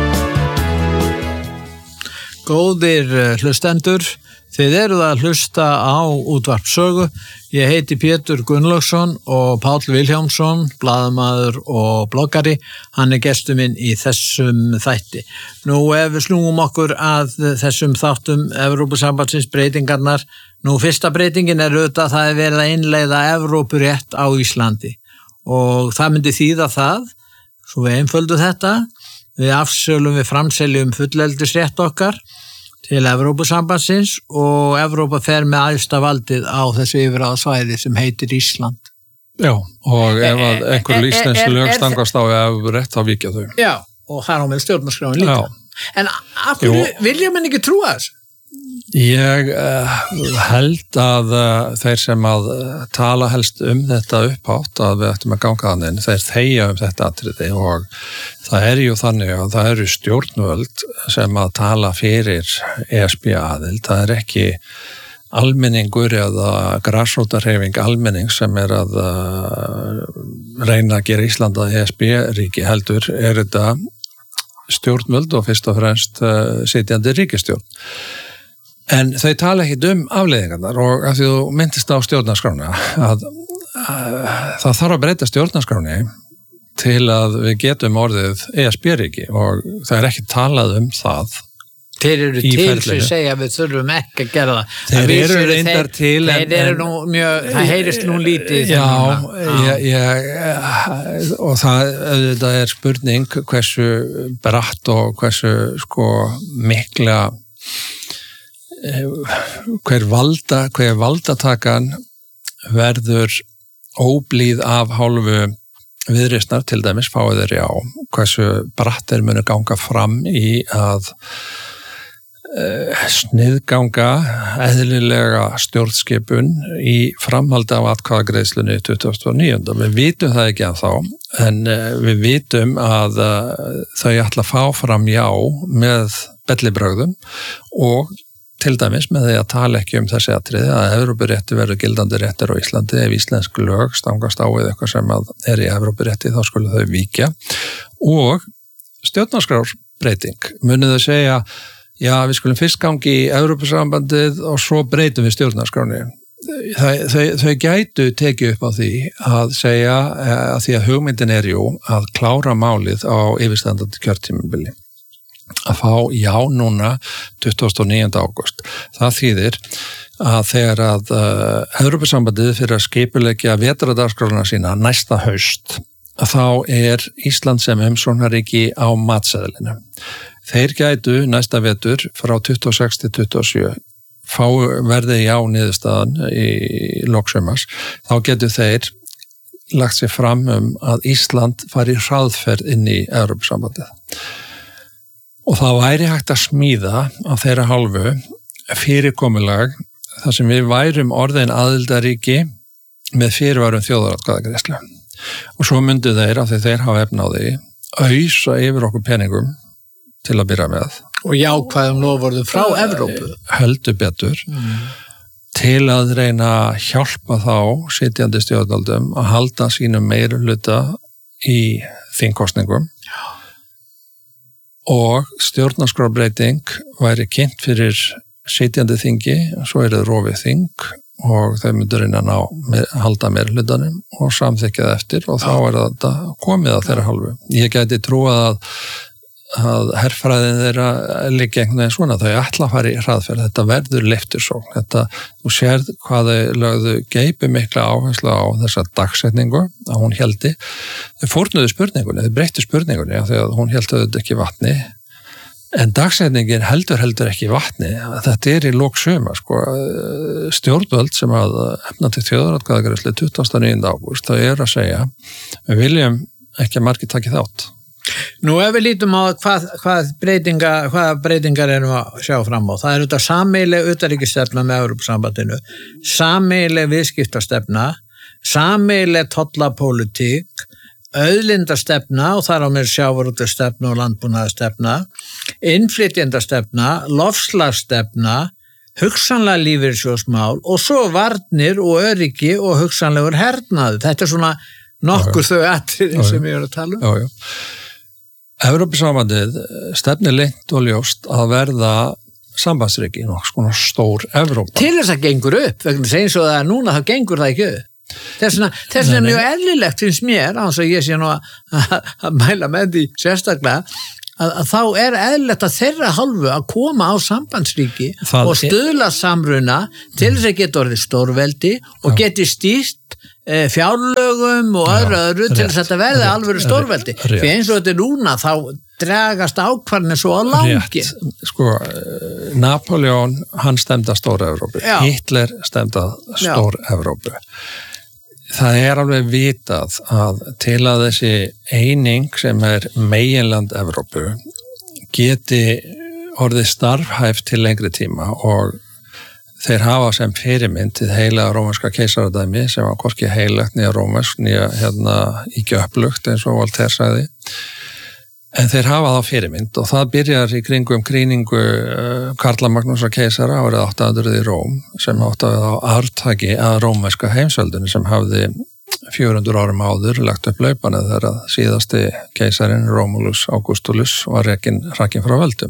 B: Góðir hlustendur, þið eruð að hlusta á útvarp sögu. Ég heiti Pétur Gunnlaugsson og Páll Vilhjálmsson, blaðamaður og bloggari. Hann er gestur minn í þessum þætti. Nú ef við snúum okkur að þessum þáttum Evrópusambandsins breytingarnar. Nú fyrsta breytingin er auðvitað að það er verið að innleiða Evrópurétt á Íslandi. Og það myndi þýða það, svo við einföldum þetta, við afsölum við framseljum fulleldisrétt okkar til Evrópusambandsins og Evrópa fer með æðsta valdið á þessu yfirráðasvæði sem heitir Ísland.
C: Já, og ef að einhverju íslenski lög stangast á Evrópurétt þá víkja þau.
B: Já, og þar á með stjórnarskráin líka.
C: Já.
B: En af hverju vilja menn ekki trúa þessu?
C: Ég uh, held að uh, þeir sem að uh, tala helst um þetta upphátt að við ættum að ganga þannig, þeir þegja um þetta atriði og það er jú þannig að það eru stjórnvöld sem að tala fyrir E S B aðild, það er ekki almenningur eða grasrótarhreyfing almenning sem er að uh, reyna að gera Ísland að E S B-ríki heldur, er þetta stjórnvöld og fyrst og fremst uh, sitjandi ríkisstjórn. En þau tala ekkit um afleiðingarnar og af því þú myndist á stjórnarskrána að, að það þarf að breyta stjórnarskráni til að við getum orðið E S B-ríki og það er ekki talað um það.
B: Þeir eru til sem segja að við þurfum ekki að gera það.
C: Þeir eru reyndar til en...
B: Þeir eru nú mjög, það heyrist nú lítið.
C: Já, ég, ég, og það auðvitað er spurning hversu bratt og hversu sko mikla hver valda, hver valdatakan verður óblíð af hálfu viðreisnar til dæmis fáið þeir já, hversu bratt þeir munu ganga fram í að uh, sniðganga eðlilega stjórnskipun í framhaldi af atkvæðagreiðslunni tuttugasta og níunda. Við vitum það ekki að þá, en uh, við vitum að uh, þau ætla að fá fram já með bellibrögðum og til dæmis með því að tala ekki um þessi atriði að Evrópurétti verður gildandi réttur á Íslandi ef íslensk lög stangast á við eitthvað sem er í Evrópurétti þá skulle þau víkja og stjórnarskrárbreyting munið þau segja já við skulum fyrst gangi í Evrópusambandið og svo breytum við stjórnarskráni þau, þau, þau gætu tekið upp á því að segja að því að hugmyndin er jú að klára málið á yfirstandandi kjörtímabili að fá já núna tuttugasta og níunda ágúst. Það þýðir að þegar að uh, Evrópusambandið fyrir að skipuleggja vetrardagskrárna sína næsta haust að þá er Ísland sem umsóknarríki á matseðlinu. Þeir gætu næsta vetur frá tuttugu og sex til tuttugu og sjö fá verði já niðurstaðan í loksumars, þá getur þeir lagt sér fram um að Ísland fari hraðferð inn í Evrópusambandið. Og það væri hægt að smíða á þeirra hálfu fyrirkomulag þar sem við værum orðin aðildaríki með fyrirvarum þjóðaratkvæðagreiðslu. Og svo myndu þeir, af því þeir hafa efna á því, ausa yfir okkur peningum til að byrja með.
A: Og jákvæðum loforðu frá Evrópu.
C: Heldur betur. Mm. Til að reyna að hjálpa þá sitjandi stjórnvöldum að halda sínum meiri hluta í þingkosningum. Já. Og stjórnarskrárbreyting væri kynnt fyrir sitjandi þingi, svo er það rofið þing og þau myndur inn að ná, með, halda meiri hlutanum og samþykkja það eftir og þá er þetta komið að þeirra hálfu. Ég gæti trúað að, að herfræðin þeirra líka einhvern veginn svona, þau ætla að fara í hraðferð, þetta verður leiftursókn, þetta, þú sérð hvað þau lögðu geipi mikla áherslu á þessa dagsetningu að hún héldi, þau fórnuðu spurningunni, þau breyttu spurningunni þegar hún héldi þetta ekki vatni. En dagsetningin heldur heldur ekki vatni, þetta er í lok sumar, sko, stjórnvöld sem að efna til þjóðaratkvæðagreiðslu tuttugasta og níunda ágúst, það er að segja, við viljum ekki að margir taki þátt.
A: Nú ef við lítum á hvað, hvað, breytinga, hvað breytingar erum að sjá fram á, það er þetta sameiginleg utanríkisstefna með Evrópusambandinu, sameiginleg viðskiptastefna, sameiginleg tollapólitík, auðlindastefna og þar á mér sjávarútvegsstefna og landbúnaðarstefna, innflytjendastefna, lofslagsstefna, hugsanlega lífeyrissjóðsmál og svo varnir og öryggi og hugsanlegur hernaður. Þetta er svona nokkur já, þau atriði sem ég er að tala um.
C: Já, já. Evrópusambandið stefnir lengt og ljóst að verða sambandsríki, nokkuð svona stór Evrópa.
A: Til þess að gengur upp, vegna þess eins og það er núna, þá gengur það ekki upp. Þess vegna er mjög eðlilegt finnst mér, án að ég sé nú að, að mæla með því sérstaklega, að, að þá er eðlilegt að þeirra hálfu að koma á sambandsríki það og stuðla samruna til þess að geta orðið stórveldi og geti stýrt e, fjárlögum og öðru öðru til þess að þetta verði alvöru stórveldi. Fyrir eins og þetta er núna þá dragast ákvarðinu svo á langi.
C: Sko, Napoleon, hann stemdi að stóra Evrópu. Já. Hitler stemdi að stór Evrópu. Það er alveg vitað að til að þessi eining sem er meginland Evrópu geti orðið starfhæft til lengri tíma og þeir hafa sem fyrirmynd til heila rómanska keisaradæmi sem var hvorki heilagt nýja rómansk nýja hérna ekki upplugt eins og Voltaire sagði. En þeir hafa það fyrirmynd og það byrjar í kringum gríningu uh, Karla Magnúsar keisara árið átta hundruð í Róm sem átti á arftaki að rómverska heimsveldinu sem hafði fjögur hundruð árum áður lagt upp laupana þegar að síðasti keisarin Romulus Augustulus var rekin hrakinn frá völdum.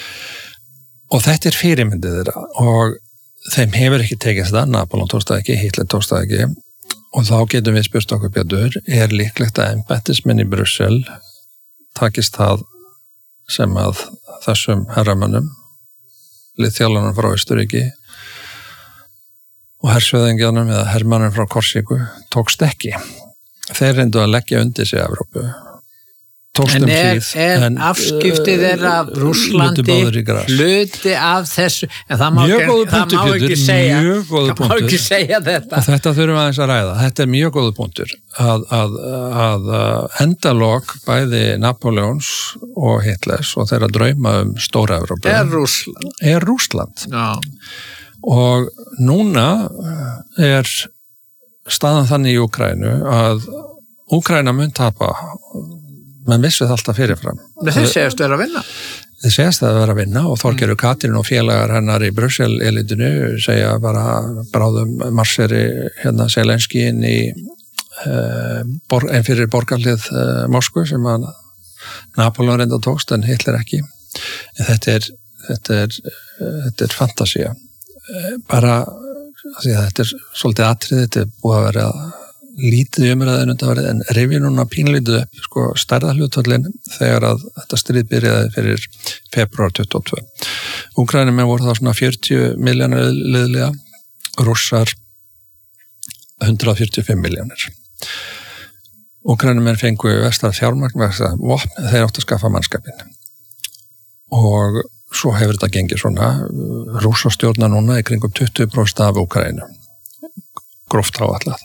C: Og þetta er fyrirmyndið þeirra og þeim hefur ekki tekist það, Napoleon tókst það ekki, Hitler tókst það ekki og þá getum við spurt okkur betur, er líklegt að embættismenn í Brussel takist það sem að þessum herramönnum, liðþjálunum frá Austurríki og hersveðingjanum eða hermannum frá Korsíku tókst ekki. Þeir reyndu að leggja undir sig Evrópu.
A: En er, er en, afskiptið þeirra af Rússlandi hluti af þessu, en það má ekki, það má ekki segja það má ekki segja þetta
C: og þetta þurfum aðeins að ræða, þetta er mjög góður punktur að, að, að endalok bæði Napoleons og Hitlers og þeirra drauma um stóra Evrópu
A: er Rússland,
C: er Rússland. Og núna er staðan þannig í Úkraínu að Úkraína mun tapa menn vissu það alltaf fyrirfram.
A: Þeir segast vera að vinna.
C: Þeir segast það að vera að vinna og Þorgerður Katrín og félagar hennar í Brussel-elitinu segja bara bráðum marseri hérna Zelenski inn í uh, bor, en fyrir borgarlið uh, Moskvu sem að Napoleon reynda tókst en Hitler ekki. En þetta er, þetta er, uh, þetta er fantasía. Uh, bara því að þetta er svolítið atrið, þetta er búið að vera lítið umræðin undanverið en rifið núna pínlítið upp sko stærðarhlutvallin þegar að þetta stríð byrjaði fyrir febrúar tuttugu og tvö. Úkraínumenn voru þá svona fjörutíu milljónir liðlega, Rússar hundrað fjörutíu og fimm milljónir. Úkraínumenn fengu vestra fjármagn, vestra vopn, þeir áttu að skaffa mannskapin. Og svo hefur þetta gengið svona, Rússar stjórna núna í kringum tuttugu prósent af Úkraínu, gróft áætlað.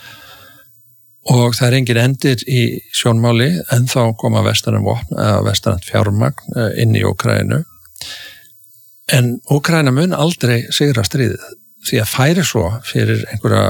C: Og það er engin endir í sjónmáli en þá koma vestarann vopn eða vestarann fjármagn inn í Úkraínu. En Úkraína mun aldrei sigra stríðið því að færi svo fyrir einhverja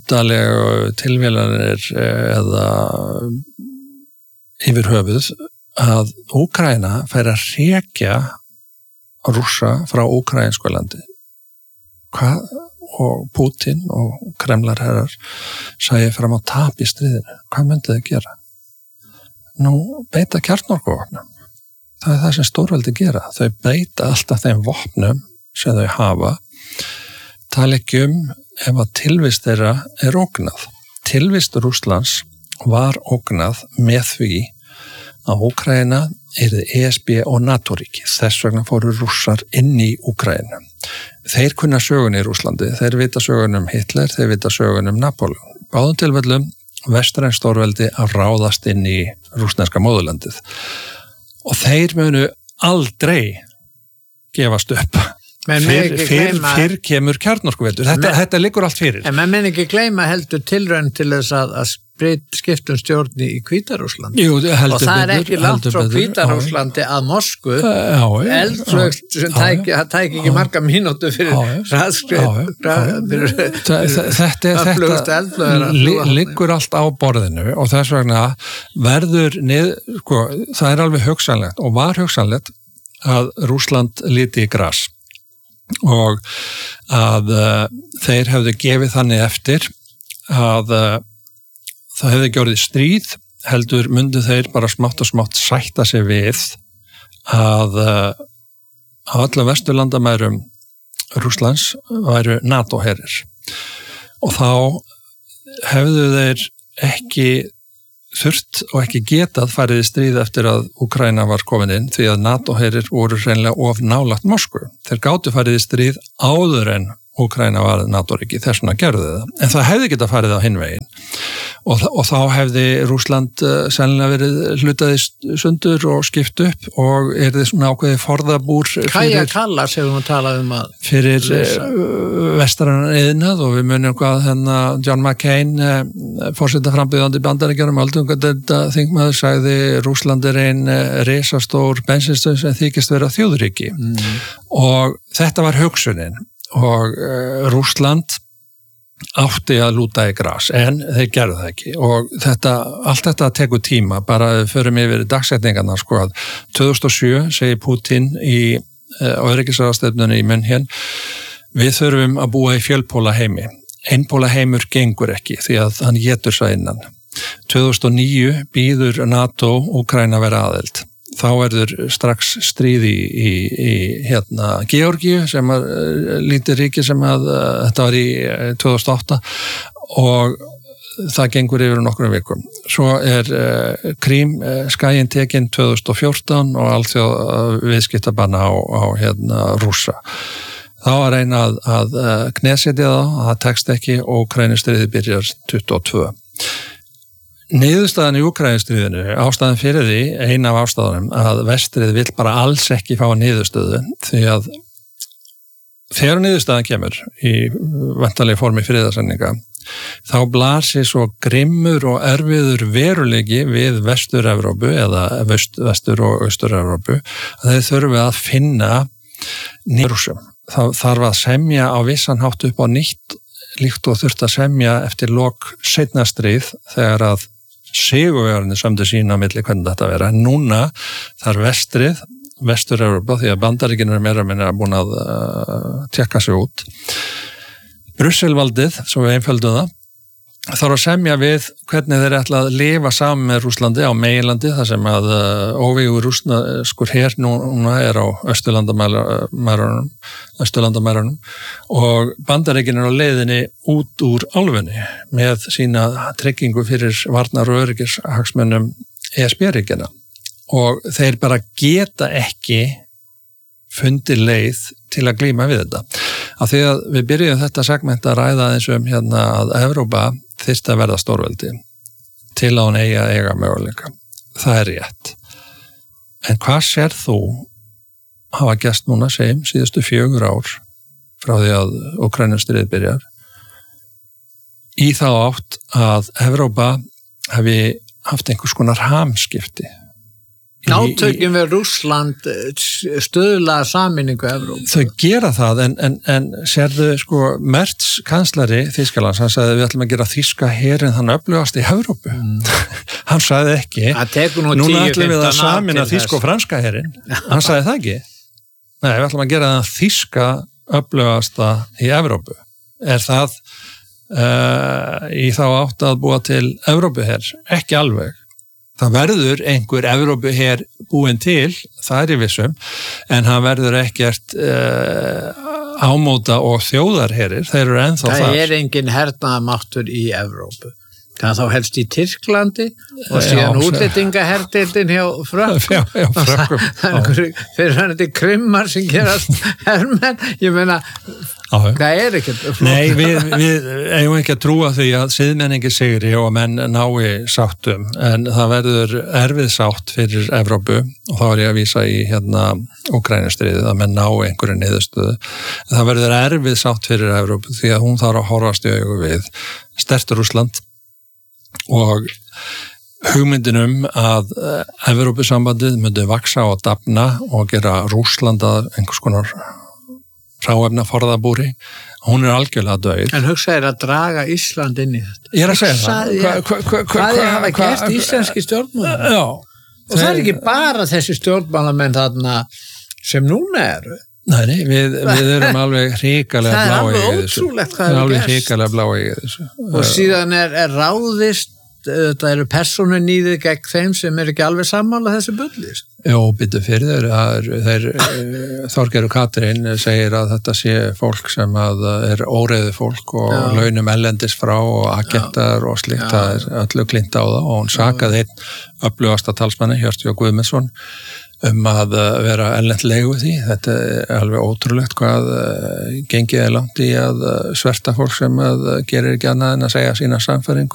C: undarlega tilvílanir eða yfir höfuð að Úkraína fær að hrekja Rússa frá úkraínsku landi. Hvað? Og Putin og Kremlarherrar sæði fram á tap í stríðinu. Hvað myndi þau gera? Nú, beita kjarnorkuvopnum. Það er það sem stórveldi gera. Þau beita alltaf þeim vopnum sem þau hafa. Tala ekki um ef að tilvist þeirra er ógnað. Tilvist Rússlands var ógnað með því að Úkraína yrði E S B og NATO-ríki. Þess vegna fóru Rússar inn í Úkraínu. Þeir kunna sögun í Rússlandi. Þeir vita sögun um Hitler, þeir vita sögun um Napóleon. Báðum tilfellum vestræn stórveldi að ráðast inn í rússneska móðurlandið. Og þeir munu aldrei gefast upp. Fyrr, fyrr, fyrr kemur kjarnorkuveldur. Þetta, þetta liggur allt fyrir.
B: En maður menn ekki gleyma heldur tilraun til þess að, að skiptum stjórni í Hvíta-Rússlandi.
C: Jú, heldur
B: og það er
C: betur,
B: ekki langt frá Hvíta-Rússlandi að Moskvu. Eldflög sem tæki ekki marga mínútu fyrir hraðskrið.
C: Þetta liggur allt á borðinu og þess vegna verður nið, sko, það er alveg hugsanlegt og var hugsanlegt að Rússland liti í gras og að uh, þeir hefðu gefið þannig eftir að uh, það hefði ekki orðið stríð, heldur myndu þeir bara smátt og smátt sætta sig við að uh, á alla vesturlandamærum Rússlands væru NATO-herrir og þá hefðu þeir ekki þurft og ekki getað farið í stríð eftir að Úkraína var komin inn því að NATO-herrir voru hreinlega of nálægt Moskvu. Þeir gátu farið í stríð áður en Úkraína var NATO-ríki, þess vegna gerðu það. En það hefði getað farið á hinn veginn og, og þá hefði Rússland uh, sennilega verið hlutaði sundur og skipt upp og er þið svona ákveði forðabúr
B: Kaja Kallas hefur maður talað um að
C: fyrir uh, vestrannan eðnað og við munum hvað hennar John McCain uh, fórseta frambjóðandi Bandaríkjunum aldungadölda þingmaður sagði Rússland er ein uh, risastór bensinstöð sem þykist vera þjóðríki mm. og þetta var hugsunin og uh, Rússland átti að lúta í gras en þeir gerðu það ekki og þetta, allt þetta tekur tíma bara förum yfir dagsetningarna sko að tvö þúsund og sjö segir Putin í uh, öryggisráðstefnunni í München við þurfum að búa í fjölpóla heimi einpóla heimur gengur ekki því að hann étur sig innan tvö þúsund og níu býður NATO Úkraína vera aðild þá verður strax stríði í, í, í hérna Georgíu sem er uh, lítið ríki sem að uh, þetta var í uh, tvö þúsund og átta og það gengur yfir nokkrum vikum. Svo er uh, Krím uh, skæin tekinn tvö þúsund og fjórtán og alþjóð uh, viðskiptabanna á, á hérna Rússa. Þá var eina að, að uh, knesetja það, það tekst ekki og Úkraínustriði byrjar tuttugu og tvö. Niðurstaðan í Úkraínustriðinu, ástæðan fyrir því, eina af ástæðanum, að vestrið vill bara alls ekki fá niðurstöðu því að þegar niðurstaðan kemur í væntanlega formi friðarsamninga, þá blasir svo grimmur og erfiður veruleiki við Vestur-Evrópu eða vest, Vestur- og Austur-Evrópu að þeir þurfi að finna nýrúsum. Það þarf að semja á vissan hátt upp á nýtt líkt og þurft að semja eftir lok seinna stríð þegar að sigurvegarnir sömdu sína á milli hvernig þetta vera. En núna þarf vestrið, Vestur-Evrópa, því að Bandaríkin eru meira minna búin að uh, tjekka sig út. Brusselvaldið, svo við einföldum það, þarf að semja við hvernig þeir ætla að lifa saman með Rússlandi á meginlandi, þar sem að uh, óvígur rússneskur her núna er á Östurlandamærunum, Östurlandamærunum og Bandaríkin er á leiðinni út úr álfunni með sína tryggingu fyrir varnar og öryggishagsmunum E S B-ríkina og þeir bara geta ekki fundið leið til að glíma við þetta. Af því að við byrjum þetta segment að ræða eins um hérna að Evrópa þyrfti að verða stórveldi til að hún eiga eiga möguleika. Það er rétt. En hvað sér þú hafa gæst núna segjum síðustu fjögur ár frá því að Úkraínustrið byrjar í þá átt að Evrópa hafi haft einhvers konar hamskipti.
B: Átökin við Rússland stöðla sameiningu Evrópu.
C: Þau gera það en, en, en sérðu sko Merz kanslari Þýskalands, hann sagði við ætlum að gera þýska herinn þann öflugast í Evrópu. Mm. hann sagði ekki, núna ætlum við að samina þýsk og franska herin, hann sagði það ekki. Nei, við ætlum að gera það þýska öflugasta í Evrópu. Er það uh, í þá átt að búa til Evrópuher? Ekki alveg. Það verður einhver Evrópuher búin til, það er í vissum, en hann verður ekkert uh, ámóta og þjóðarherir, þeir eru ennþá þar.
A: Það er engin hernaðamáttur í Evrópu. Það þá helst í Tyrklandi og síðan útlendingaherdildin hjá frökkum.
C: Já, já, frökkum.
A: Það er einhverju fyrir hann þetta krimmar sem gerast hermenn. Ég meina, það er ekkert.
C: Nei, við, við eigum ekki að trúa því að siðmenningi sigri og menn nái sáttum, en það verður erfið sátt fyrir Evrópu og þá er ég að vísa í hérna Úkraínustríðið að menn nái einhverju niðurstöðu. Það verður erfið sátt fyrir Evrópu því að hún þarf að horfast í augu við sterkt Rússland og hugmyndinum að Evrópusambandið myndi vaksa og dafna og gera Rússland að einhvers konar hráefna forðabúri, hún er algjörlega döið.
A: En hugsa er að draga Ísland inn í þetta.
C: Ég er að segja það.
A: Hva, hva, hva, hvað er að hafa gert íslenski stjórnmálamenn?
C: Já.
A: Og það er ekki bara þessi stjórnmálamenn þarna sem núna eru.
C: Nei, nei, við, við erum alveg hrikalega bláið í þessu.
A: Það er alveg ótrúlegt hvað
C: er
A: er
C: alveg
A: gerst.
C: hrikalega bláið í þessu.
A: Og síðan er, er ráðist, þetta eru persónunýðið gegn þeim sem er ekki alveg sammála þessu bullist.
C: Jó, byttu fyrir þeir, þeir Þorgerður Katrín segir að þetta sé fólk sem að er óreiðu fólk og Já. Launum ellendis frá og agentar Já. Og slikt, Já. Það er öllu klint á það og hún sakaði einn öflugasta talsmanni, Hjörtur Guðmundsson, um að vera ellendlegu því. Þetta er alveg ótrúlegt hvað gengið er langt í að sverta fólk sem að gerir ekki annað en að segja sína sannfæringu